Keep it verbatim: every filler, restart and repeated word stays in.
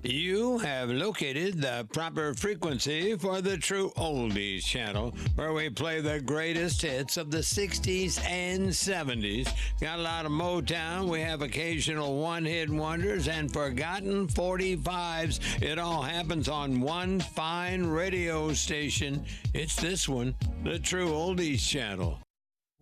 You have located the proper frequency for the True Oldies channel, where we play the greatest hits of the sixties and seventies. Got a lot of Motown, we have occasional one-hit wonders, and forgotten forty-fives. It all happens on one fine radio station. It's this one, the True Oldies channel.